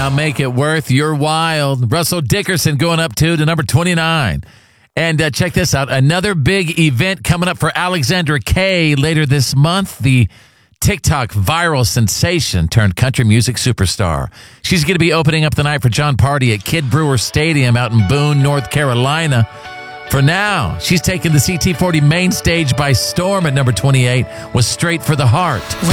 I'll make it worth your while. Russell Dickerson going up to number 29. And check this out. Another big event coming up for Alexandra Kay later this month. The TikTok viral sensation turned country music superstar. She's going to be opening up the night for John Party at Kid Brewer Stadium out in Boone, North Carolina. For now, she's taking the CT40 main stage by storm at number 28 with Straight for the Heart.